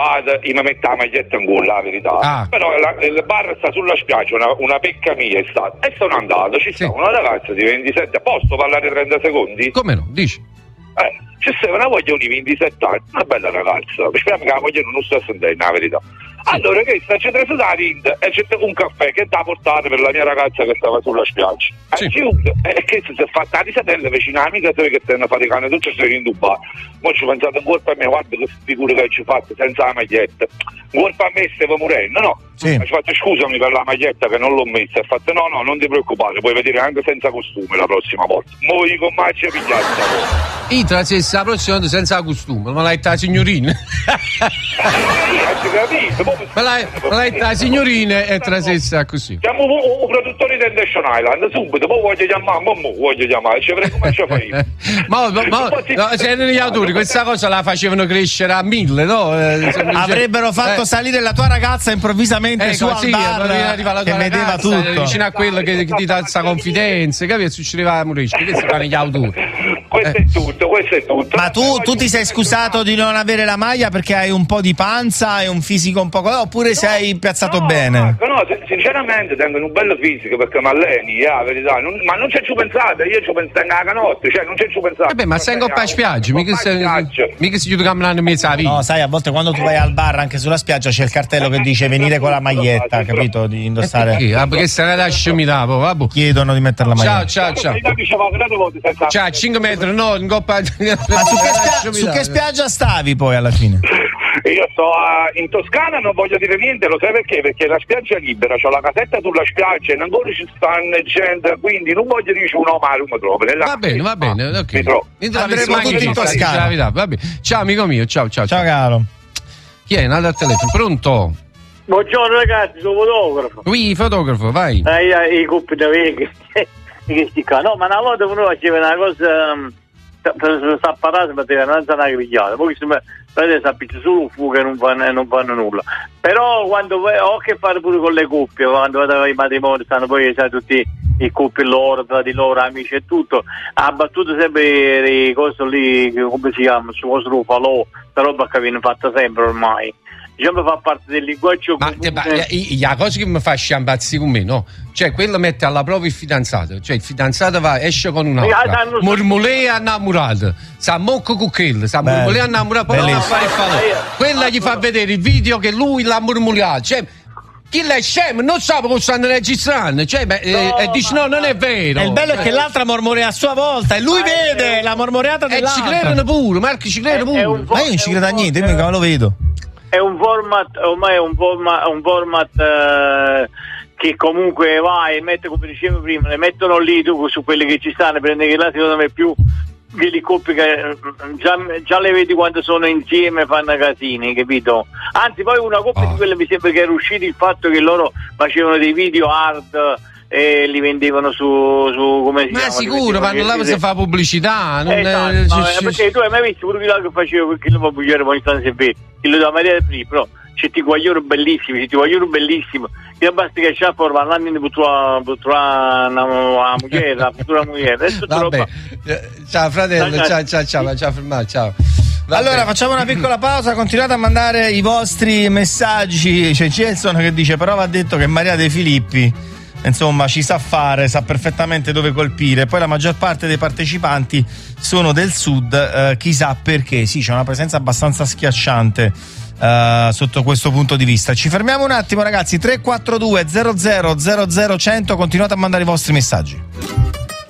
mi mette la maglietta in culo, la verità. Però il bar sta sulla spiaggia, una pecca mia è stata. E sono andato, ci sta una ragazza di 27, posso parlare 30 secondi? Come no? Dici? C'è una voglia di 27 anni, una bella ragazza. Speriamo che la voglia non sta sentendo, la verità. Allora che c'è preso da Rind e c'è un caffè che da portare per la mia ragazza che stava sulla spiaggia. E che si è fatta la risatella vicino all'amica che stanno faticando tutto sei in bar. Mo ci ho pensato un colpo a me, guarda che figura che ci fatto senza la maglietta. Un colpo a me stavo morendo, no? Sì. Ci ho fatto scusami per la maglietta che non l'ho messa. E ho fatto no, non ti preoccupare, puoi vedere anche senza costume la prossima volta. Mo io con Maccia pigliata. Itra se la prossima volta senza costume, ma l'hai detta la signorina. Me l'hai detta la signorina e trasessa così. Chiamo un produttore di Nation Island subito, poi voglio chiamare, ci avrei come ci fai. Ma c'erano gli autori, questa cosa la facevano crescere a 1000, no? Avrebbero fatto salire la tua ragazza improvvisamente su al bar che vedeva tutto. Vicino a quello che ti dà questa confidenza, capito? Succedeva a Muresci, che si fanno gli autori. Questo è tutto. Ma tu ti sei scusato di non avere la maglia perché hai un po' di panza e un fisico un po' oppure sei piazzato bene? No, sinceramente tengo un bello fisico perché mi alleni, la verità. Ma non ci pensate, io ci penso a canotte, cioè non ci pensate. Vabbè, ma sei in coppa a spiaggia, mica si chiude camminando in mezzo alla vita. No, sai, a volte quando tu vai al bar anche sulla spiaggia c'è il cartello che dice venire con la maglietta, capito? Di indossare. Perché sarà da scimità, vabbè. Chiedono di mettere la maglietta. Ciao, 5 metri, no, in coppa. Ma su che spiaggia stavi poi alla fine? Io sto in Toscana, non voglio dire niente, lo sai perché? Perché la spiaggia è libera, c'ho la casetta sulla spiaggia e ancora ci stanno gente, quindi non voglio dire no, ma non mi trovo. Va bene, ok. Andremo tutti in Toscana. Ciao amico mio, ciao. Ciao caro. Chi è? Nato al telefono, pronto? Buongiorno ragazzi, sono fotografo. Oui, fotografo, vai. I coppi da che qua. No, ma una volta uno faceva una cosa per sta parlare poteva non essere una grigliata, poi si appiccia solo un fuoco e non fanno nulla. Però quando ho a che fare pure con le coppie, quando vado ai matrimoni stanno poi sai, tutti i coppie loro, tra di loro, amici e tutto, ha battuto sempre le cose lì, come si chiama, su vostro falò, la roba che viene fatta sempre ormai. Diciamo fa parte del linguaggio. Ma la cosa che mi fa sciambazzi con me, no? Cioè quello mette alla prova il fidanzato, cioè il fidanzato esce con un'altra, mormolea innamorata, sa mocco con quello, sa mormolea innamorata, poi va a fare il falò. Quella gli fa vedere il video che lui l'ha mormolato, cioè chi l'è scemo non sa come stanno registrando, cioè e dice no, non è vero. E il bello è che l'altra mormorea a sua volta e lui vede la mormoreata dell'altra. E ci credono pure, Marco ci credono pure. Ma io non ci credo a niente, io mica lo vedo. È un format, ormai è un format che comunque va e mette, come dicevo prima, le mettono lì tu, su quelli che ci stanno, prende che là secondo me più delle coppie che già le vedi quando sono insieme fanno casini, capito? Anzi poi una coppia di quelle mi sembra che era uscito il fatto che loro facevano dei video hard e li vendevano su come si chiama? Ma sicuro, vanno là per fare pubblicità. Perché tu hai mai visto pure quello che facevo quel chilo per bugiare ogni tanto se vedi, quello della Maria del Free, però c'è ti guaglione bellissimi, che basta che c'ha per andare in buttare una moglie, la futura moglie. Vabbè. Ciao fratello, ciao fermare, ciao. Allora facciamo una piccola pausa, continuate a mandare i vostri messaggi. C'è Gelson che dice però va detto che Maria De Filippi insomma ci sa fare, sa perfettamente dove colpire, poi la maggior parte dei partecipanti sono del sud, chissà perché. Sì, c'è una presenza abbastanza schiacciante sotto questo punto di vista. Ci fermiamo un attimo ragazzi, 342 00 00 100, continuate a mandare i vostri messaggi.